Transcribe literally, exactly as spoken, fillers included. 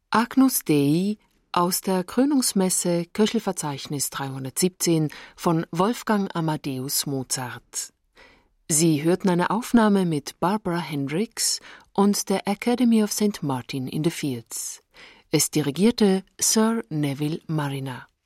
Agnus Dei aus der Krönungsmesse Köchelverzeichnis dreihundertsiebzehn von Wolfgang Amadeus Mozart. Sie hörten eine Aufnahme mit Barbara Hendricks und der Academy of Saint Martin in the Fields. Es dirigierte Sir Neville Marriner.